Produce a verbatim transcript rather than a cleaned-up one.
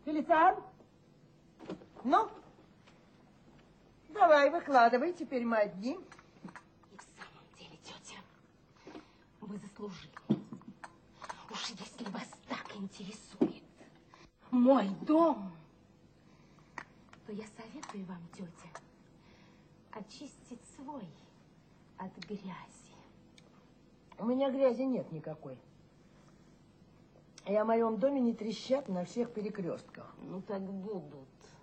Фелициан? Ну? Давай, выкладывай, теперь мы одни. И в самом деле, тетя, вы заслужили. Уж если вас так интересует мой дом, то я советую вам, тетя, очистить свой от грязи. У меня грязи нет никакой. И о моем доме не трещат на всех перекрестках. Ну так будут.